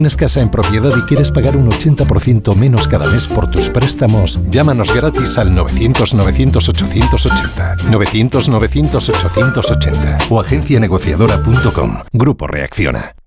¿Tienes casa en propiedad y quieres pagar un 80% menos cada mes por tus préstamos? Llámanos gratis al 900-900-880, 900-900-880 o agencianegociadora.com. Grupo Reacciona.